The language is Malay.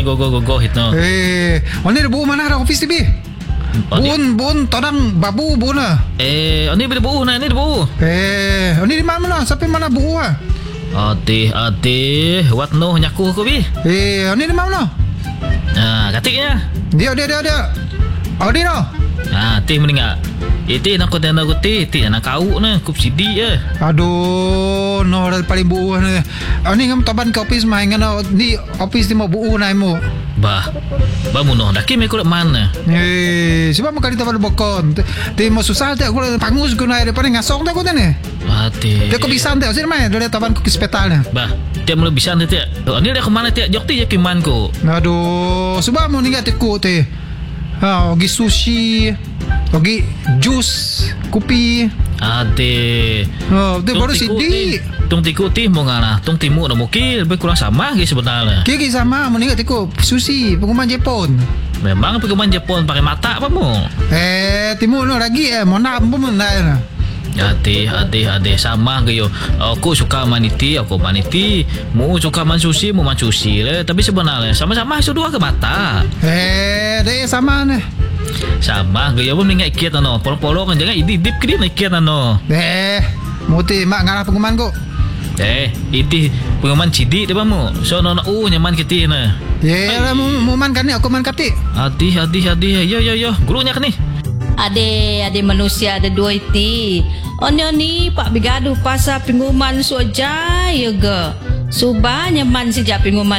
go hit no. Oni ada buo mana ada office TV. Bun todang babu bun lah. Ini boleh buuh na, ini buuh. Oni di mana sampai mana buo ah? Ate, what no nyaku ko bi. Oni di mana? Katiknya. Dia. Oni no. Teh meninggal. Itu nak kau nak ti nak kau na kup sidi je. Aduh, no paling buo ni. Oni ngam taban ke office mai ngana ni office ni mau buo na mo. Ba munoh dah kimi kulit mana? Sebab makali taban bokon. Ti mau susah tak aku pangus ku na depan ngasong tak aku ni. Ate. Dia kau bisa tak sini mai dari taban ku ke hospital ni. Ba, dia mula bisa tak? Ni dah ke mana tak? Jok ti je kiman ko. Aduh, sebab mau ningat ku ti. Ogi sushi, ogi jus, kopi. Ate. Dia baru sidi. Tung tiku ti mau ngana, tung timu nak mukil lebih kurang sama ke sebenarnya. Kiki sama, mau ningat tiku sushi, pengumuman Jepun. Memang pengumuman Jepun pakai mata apa mu? Timu no lagi mau nak pun nak. Ade sama ke yo. Aku suka maniti, mu suka man sushi le. Tapi sebenarnya sama-sama dua ke mata. Dia sama ni. Sama ke yo pun ingat ikat ano. Polo kan jangan idip ke dia ikat ano. Muti mak ngarah pengumuman ko. Ini pengumuman cidik dia mu. So nona nyaman kita na. Muman kan ni aku man kati. Hati. Yo. Gurunya kan ni. Ade manusia ada dua iti. Onyo ni pak bigaduh pasal pengumuman so jaya ge. Subah nyaman sejak pengumuman